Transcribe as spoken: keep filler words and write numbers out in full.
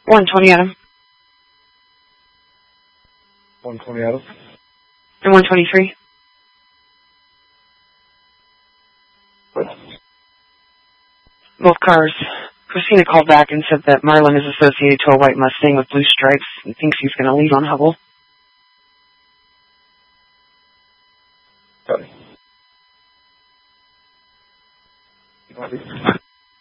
one twenty Adam. one twenty Adam. And one twenty-three. What? Both cars. Christina called back and said that Marlin is associated to a white Mustang with blue stripes and thinks he's going to leave on Hubble. Copy. Copy.